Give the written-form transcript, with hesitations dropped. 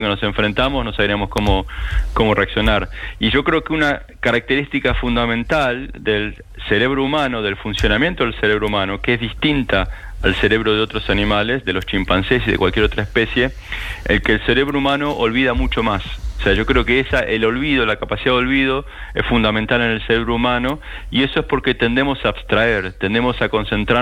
que nos enfrentamos no sabríamos cómo reaccionar. Y yo creo que una característica fundamental del cerebro humano, del funcionamiento del cerebro humano, que es distinta al cerebro de otros animales, de los chimpancés y de cualquier otra especie, el que el cerebro humano olvida mucho más. O sea, yo creo que el olvido, la capacidad de olvido es fundamental en el cerebro humano, y eso es porque tendemos a abstraer, tendemos a concentrar